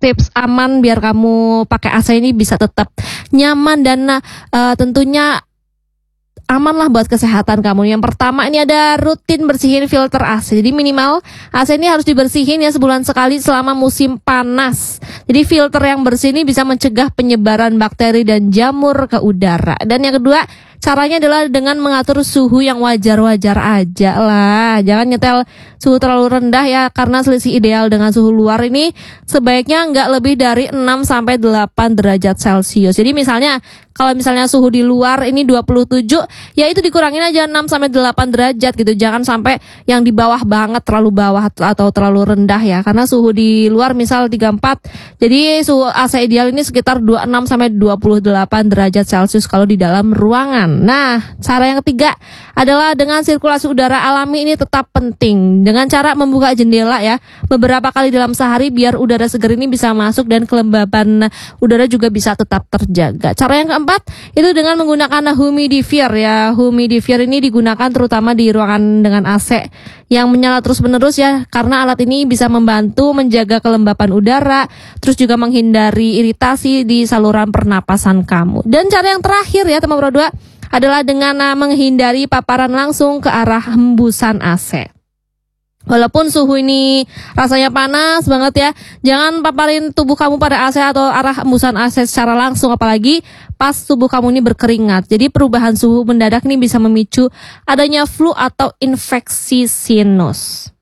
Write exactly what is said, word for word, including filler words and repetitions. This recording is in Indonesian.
tips aman biar kamu pakai A C ini bisa tetap nyaman dan uh, tentunya aman lah buat kesehatan kamu. Yang pertama ini ada rutin bersihin filter A C. Jadi minimal A C ini harus dibersihin ya sebulan sekali selama musim panas. Jadi filter yang bersih ini bisa mencegah penyebaran bakteri dan jamur ke udara. Dan yang kedua, caranya adalah dengan mengatur suhu yang wajar-wajar aja lah. Jangan nyetel suhu terlalu rendah ya, karena selisih ideal dengan suhu luar ini sebaiknya nggak lebih dari enam sampai delapan derajat Celcius. Jadi misalnya kalau misalnya suhu di luar ini dua puluh tujuh, ya itu dikurangin aja enam sampai delapan derajat gitu. Jangan sampai yang di bawah banget, terlalu bawah atau terlalu rendah ya. Karena suhu di luar misal tiga puluh empat, jadi suhu A C ideal ini sekitar dua puluh enam sampai dua puluh delapan derajat Celcius kalau di dalam ruangan. Nah, cara yang ketiga adalah dengan sirkulasi udara alami ini tetap penting. Dengan cara membuka jendela ya beberapa kali dalam sehari biar udara segar ini bisa masuk dan kelembaban udara juga bisa tetap terjaga. Cara yang keempat itu dengan menggunakan humidifier ya. Humidifier ini digunakan terutama di ruangan dengan A C yang menyala terus-menerus ya, karena alat ini bisa membantu menjaga kelembapan udara, terus juga menghindari iritasi di saluran pernapasan kamu. Dan cara yang terakhir ya teman berdua adalah dengan uh, menghindari paparan langsung ke arah hembusan A C. Walaupun suhu ini rasanya panas banget ya, jangan paparin tubuh kamu pada A C atau arah hembusan A C secara langsung, apalagi pas tubuh kamu ini berkeringat. Jadi perubahan suhu mendadak ini bisa memicu adanya flu atau infeksi sinus.